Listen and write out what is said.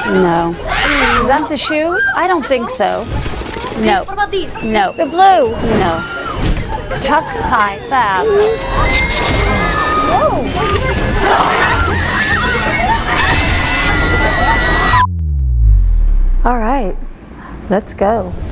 No. Is that the shoe? I don't think so. No. What about these? No. The blue. No. Tuck, tie, fab. All right, let's go.